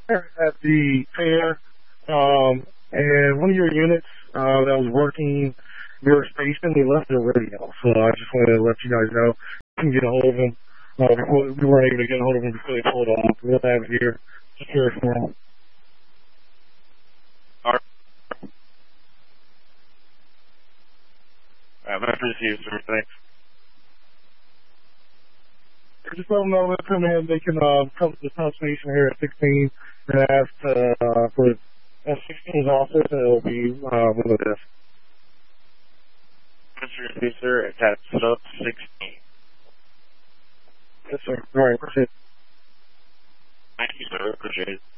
at the fair, and one of your units that was working your station, they left their radio. So I just wanted to let you guys know you can get a hold of them. Before we weren't able to get a hold of them before they pulled off. We'll have it here. Just here for them. All right, I appreciate you, sir. Thanks. Just let them know that come in. They can come to the pump station here at 16 and ask for S16's office, and it'll be one of this. Mr. Sir, that's sub 16. Yes, sir. All right, appreciate it. Thank you, sir. Appreciate it.